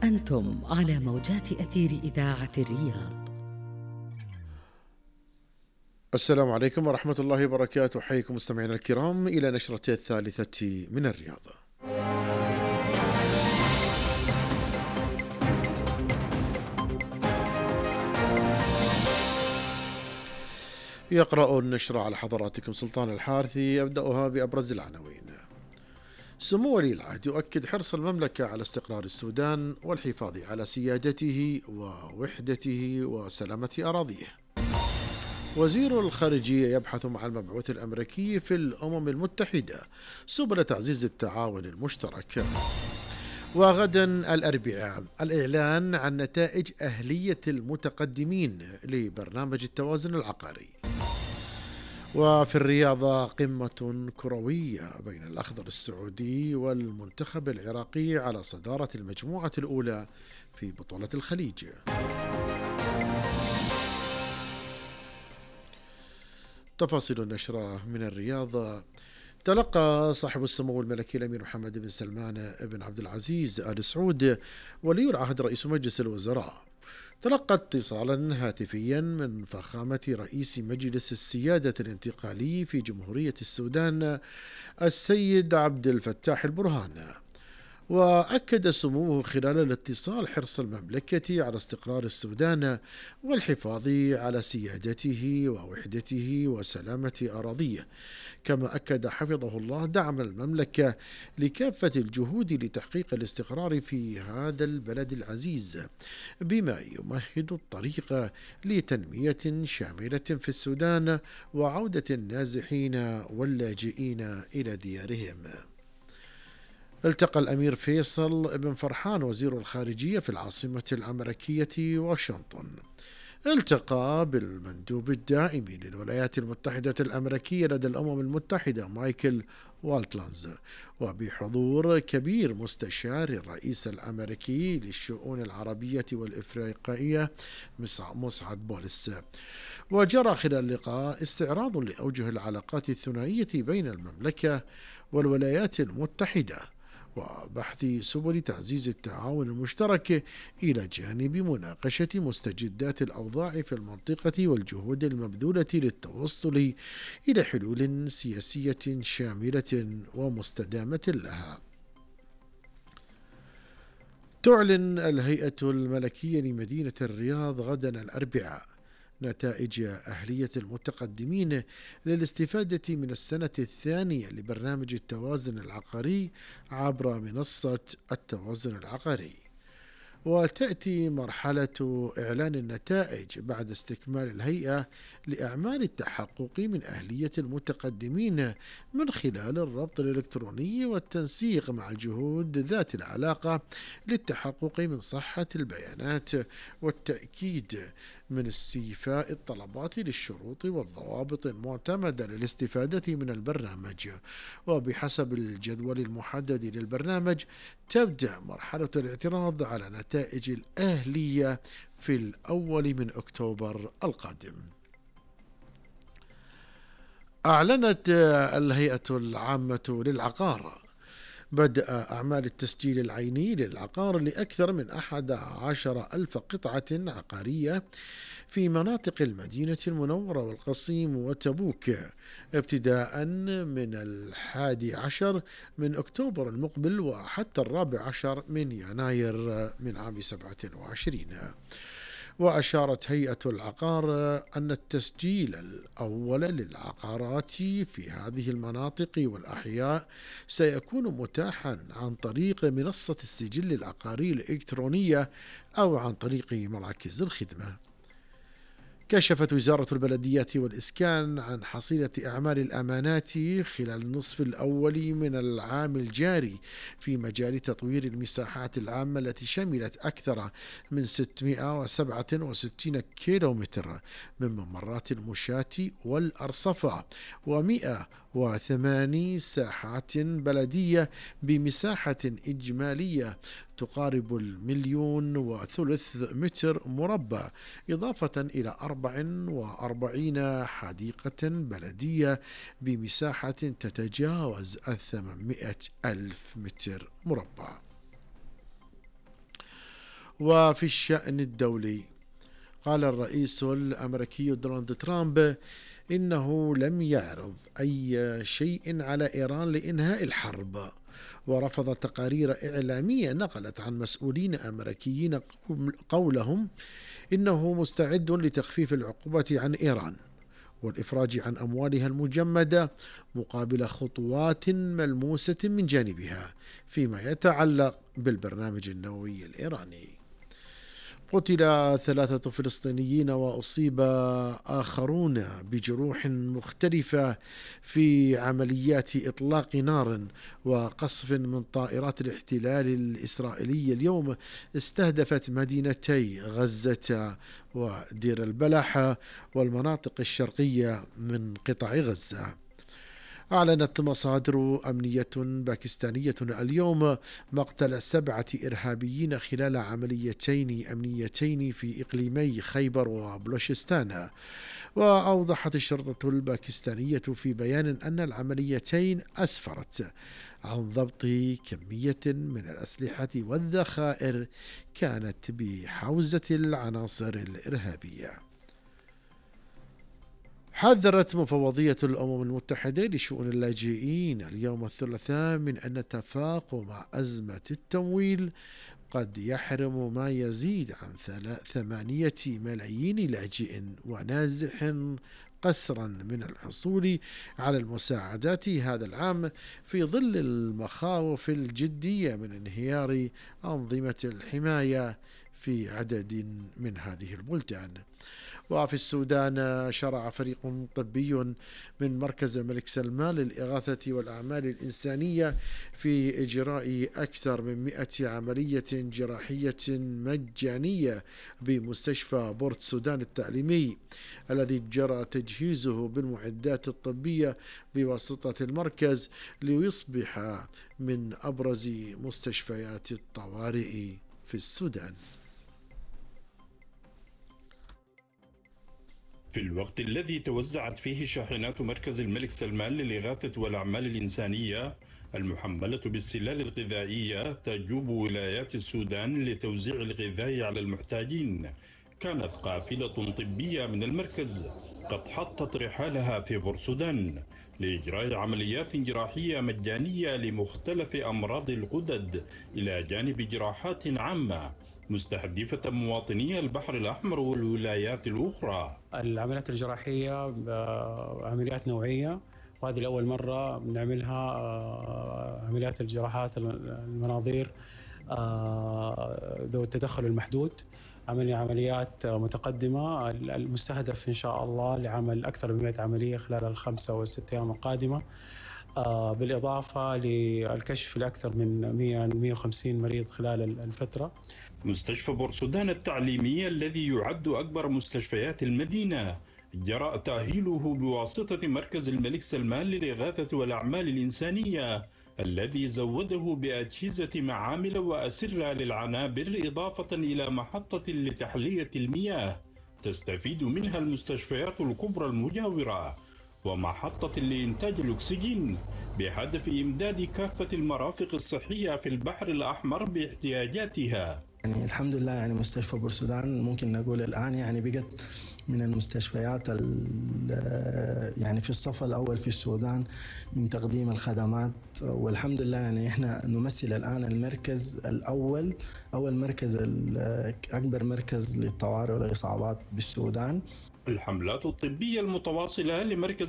أنتم على موجات أثير إذاعة الرياض. السلام عليكم ورحمة الله وبركاته. حياكم مستمعينا الكرام إلى نشرة الثالثة من الرياضة. يقرأ النشرة على حضراتكم سلطان الحارثي. أبدأها بأبرز العناوين. سمو ولي العهد يؤكد حرص المملكة على استقرار السودان والحفاظ على سيادته ووحدته وسلامة أراضيه. وزير الخارجية يبحث مع المبعوث الأمريكي في الأمم المتحدة سبل تعزيز التعاون المشترك. وغدا الأربعاء الإعلان عن نتائج أهلية المتقدمين لبرنامج التوازن العقاري. وفي الرياضة قمة كروية بين الأخضر السعودي والمنتخب العراقي على صدارة المجموعة الأولى في بطولة الخليج. تفاصيل النشرة من الرياض. تلقى صاحب السمو الملكي الأمير محمد بن سلمان بن عبد العزيز آل سعود ولي العهد رئيس مجلس الوزراء تلقى اتصالا هاتفيا من فخامة رئيس مجلس السيادة الانتقالي في جمهورية السودان السيد عبد الفتاح البرهان. وأكد سموه خلال الاتصال حرص المملكة على استقرار السودان والحفاظ على سيادته ووحدته وسلامة أراضيه، كما أكد حفظه الله دعم المملكة لكافة الجهود لتحقيق الاستقرار في هذا البلد العزيز، بما يمهد الطريق لتنمية شاملة في السودان وعودة النازحين واللاجئين إلى ديارهم. التقى الأمير فيصل بن فرحان وزير الخارجية في العاصمة الأمريكية واشنطن. التقى بالمندوب الدائم للولايات المتحدة الأمريكية لدى الأمم المتحدة مايكل والتلانز، وبحضور كبير مستشار الرئيس الأمريكي للشؤون العربية والإفريقية مسعد بولس. وجرى خلال اللقاء استعراض لأوجه العلاقات الثنائية بين المملكة والولايات المتحدة وبحث سبل تعزيز التعاون المشترك إلى جانب مناقشة مستجدات الأوضاع في المنطقة والجهود المبذولة للتوصل إلى حلول سياسية شاملة ومستدامة لها. تعلن الهيئة الملكية لمدينة الرياض غدا الأربعاء نتائج أهلية المتقدمين للاستفادة من السنة الثانية لبرنامج التوازن العقاري عبر منصة التوازن العقاري. وتأتي مرحلة إعلان النتائج بعد استكمال الهيئة لأعمال التحقق من أهلية المتقدمين من خلال الربط الإلكتروني والتنسيق مع الجهود ذات العلاقة للتحقق من صحة البيانات والتأكيد من استيفاء الطلبات للشروط والضوابط المعتمدة للاستفادة من البرنامج. وبحسب الجدول المحدد للبرنامج تبدأ مرحلة الاعتراض على نتائج الأهلية في الأول من أكتوبر القادم. أعلنت الهيئة العامة للعقار بدء أعمال التسجيل العيني للعقار لأكثر من 11,000 قطعة عقارية في مناطق المدينة المنورة والقصيم وتبوك ابتداء من 11 من أكتوبر المقبل وحتى 14 من يناير من عام 27. وأشارت هيئة العقار أن التسجيل الأول للعقارات في هذه المناطق والأحياء سيكون متاحا عن طريق منصة السجل العقاري الإلكترونية أو عن طريق مراكز الخدمة. كشفت وزارة البلديات والإسكان عن حصيلة أعمال الأمانات خلال النصف الأول من العام الجاري في مجال تطوير المساحات العامة التي شملت أكثر من 667 كيلومتر من ممرات المشاة والأرصفة و108 ساحات بلدية بمساحة إجمالية تقارب 1,300,000 متر مربع، إضافة إلى 44 حديقة بلدية بمساحة تتجاوز 800,000 متر مربع. وفي الشأن الدولي، قال الرئيس الأمريكي دونالد ترامب إنه لم يعرض أي شيء على إيران لإنهاء الحرب، ورفض تقارير إعلامية نقلت عن مسؤولين أمريكيين قولهم إنه مستعد لتخفيف العقوبة عن إيران والإفراج عن أموالها المجمدة مقابل خطوات ملموسة من جانبها فيما يتعلق بالبرنامج النووي الإيراني. قتل 3 فلسطينيين وأصيب آخرون بجروح مختلفة في عمليات إطلاق نار وقصف من طائرات الاحتلال الإسرائيلي اليوم استهدفت مدينتي غزة ودير البلح والمناطق الشرقية من قطاع غزة. أعلنت مصادر أمنية باكستانية اليوم مقتل 7 إرهابيين خلال عمليتين أمنيتين في إقليمي خيبر وبلوشستان. وأوضحت الشرطة الباكستانية في بيان أن العمليتين أسفرت عن ضبط كمية من الأسلحة والذخائر كانت بحوزة العناصر الإرهابية. حذرت مفوضية الأمم المتحدة لشؤون اللاجئين اليوم الثلاثاء من أن تفاقم أزمة التمويل قد يحرم ما يزيد عن 8 ملايين لاجئ ونازح قسرا من الحصول على المساعدات هذا العام في ظل المخاوف الجدية من انهيار أنظمة الحماية في عدد من هذه البلدان. وفي السودان شرع فريق طبي من مركز الملك سلمان للإغاثة والأعمال الإنسانية في إجراء أكثر من 100 عملية جراحية مجانية بمستشفى بورت سودان التعليمي الذي جرى تجهيزه بالمعدات الطبية بواسطة المركز ليصبح من أبرز مستشفيات الطوارئ في السودان. في الوقت الذي توزعت فيه شاحنات مركز الملك سلمان للإغاثة والأعمال الإنسانية المحملة بالسلال الغذائية تجوب ولايات السودان لتوزيع الغذاء على المحتاجين، كانت قافلة طبية من المركز قد حطت رحالها في بورسودان لإجراء عمليات جراحية مجانية لمختلف أمراض الغدد إلى جانب جراحات عامة مستهدفة مواطني البحر الأحمر والولايات الأخرى. العمليات الجراحية عمليات نوعية، وهذه لأول مرة بنعملها. عمليات الجراحات المناظير ذو التدخل المحدود، عمليات متقدمة. المستهدف إن شاء الله لعمل أكثر من 100 عملية خلال ال5 و6 أيام القادمة، بالإضافة للكشف لأكثر من 150 مريض خلال الفترة. مستشفى بورسودان التعليمي الذي يعد أكبر مستشفيات المدينة جرى تأهيله بواسطة مركز الملك سلمان للإغاثة والأعمال الإنسانية الذي زوده بأجهزة معامل وأسرة للعنابر إضافة إلى محطة لتحلية المياه تستفيد منها المستشفيات الكبرى المجاورة، ومحطة لإنتاج الأكسجين بهدف إمداد كافة المرافق الصحية في البحر الأحمر باحتياجاتها. يعني الحمد لله، يعني مستشفى بورسودان ممكن نقول الآن يعني بقت من المستشفيات يعني في الصف الأول في السودان من تقديم الخدمات، والحمد لله يعني إحنا نمثل الآن المركز الأول، أول مركز، أكبر مركز للطوارئ والإصابات بالسودان. الحملات الطبية المتواصلة لمركز